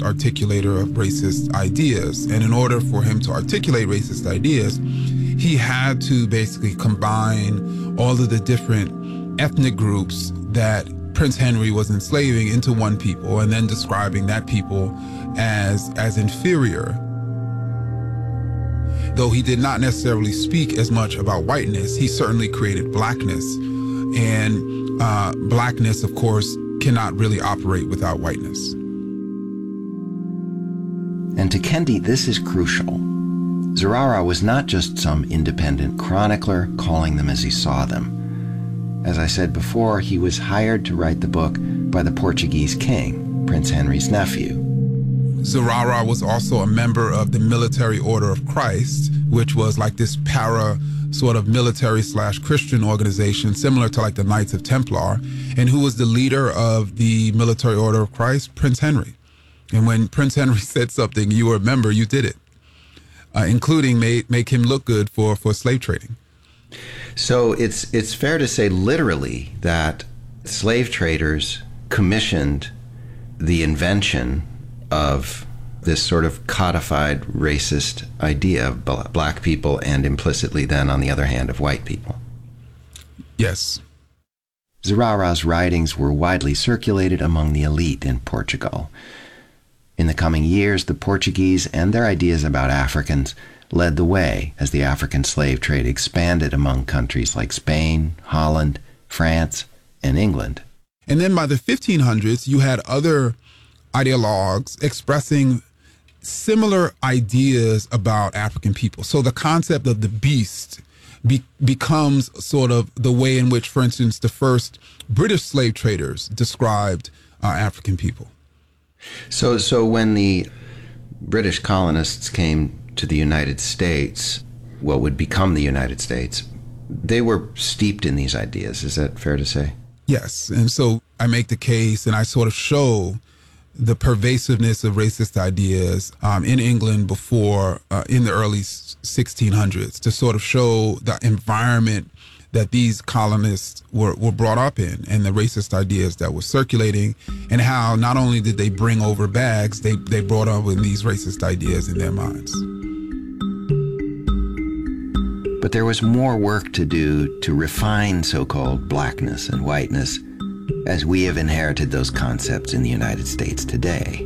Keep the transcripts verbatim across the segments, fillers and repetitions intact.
articulator of racist ideas. And in order for him to articulate racist ideas, he had to basically combine all of the different ethnic groups that Prince Henry was enslaving into one people, and then describing that people as, as inferior. Though he did not necessarily speak as much about whiteness, he certainly created blackness. And uh, blackness, of course, cannot really operate without whiteness. And to Kendi, this is crucial. Zurara was not just some independent chronicler calling them as he saw them. As I said before, he was hired to write the book by the Portuguese king, Prince Henry's nephew. Zurara was also a member of the Military Order of Christ, which was like this para sort of military slash Christian organization, similar to like the Knights of Templar, and who was the leader of the Military Order of Christ? Prince Henry. And when Prince Henry said something, you were a member, you did it, uh, including make, make him look good for, for slave trading. So it's it's fair to say literally that slave traders commissioned the invention of this sort of codified racist idea of black people, and implicitly then, on the other hand, of white people. Yes. Zurara's writings were widely circulated among the elite in Portugal. In the coming years, the Portuguese and their ideas about Africans led the way as the African slave trade expanded among countries like Spain, Holland, France, and England. And then by the fifteen hundreds, you had other ideologues expressing similar ideas about African people. So the concept of the beast be- becomes sort of the way in which, for instance, the first British slave traders described uh, African people. So, so when the British colonists came to the United States, what would become the United States, they were steeped in these ideas. Is that fair to say? Yes. And so I make the case and I sort of show the pervasiveness of racist ideas um, in England before, uh, in the early sixteen hundreds, to sort of show the environment that these colonists were, were brought up in and the racist ideas that were circulating, and how not only did they bring over bags, they, they brought up with these racist ideas in their minds. But there was more work to do to refine so-called blackness and whiteness as we have inherited those concepts in the United States today.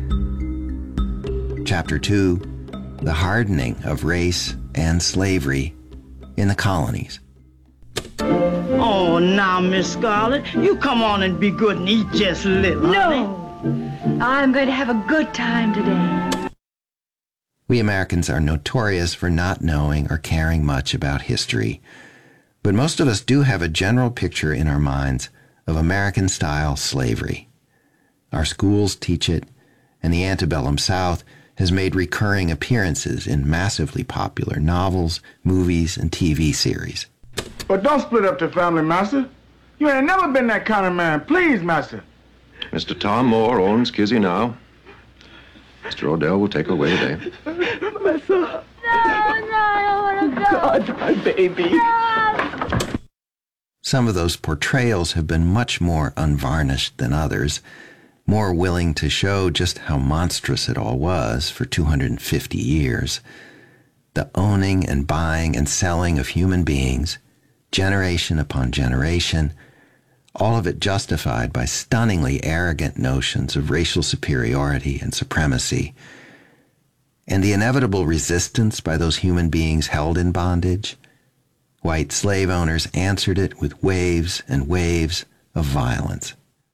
Chapter two, the hardening of race and slavery in the colonies. Oh, now, Miss Scarlett, you come on and be good and eat just a little. No, honey. I'm going to have a good time today. We Americans are notorious for not knowing or caring much about history, but most of us do have a general picture in our minds of American-style slavery. Our schools teach it, and the antebellum South has made recurring appearances in massively popular novels, movies, and T V series. But don't split up the family, master. You ain't never been that kind of man. Please, master. Mister Tom Moore owns Kizzy now. Mister Odell will take her away today. My son. No, no, I don't want to go. God, my baby. No. Some of those portrayals have been much more unvarnished than others, more willing to show just how monstrous it all was for two hundred fifty years. The owning and buying and selling of human beings, generation upon generation, all of it justified by stunningly arrogant notions of racial superiority and supremacy, and the inevitable resistance by those human beings held in bondage. White slave owners answered it with waves and waves of violence.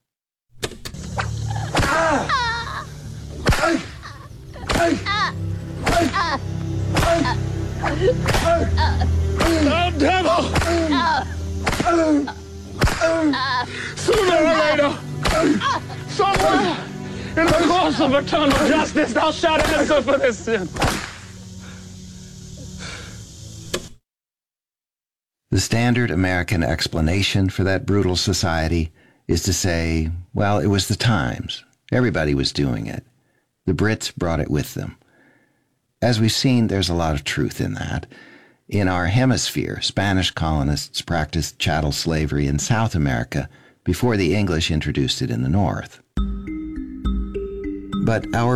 Oh, devil! Sooner or later, somewhere in the course of eternal justice, thou shalt answer for this sin. The standard American explanation for that brutal society is to say, well, it was the times. Everybody was doing it. The Brits brought it with them. As we've seen, there's a lot of truth in that. In our hemisphere, Spanish colonists practiced chattel slavery in South America before the English introduced it in the North. But our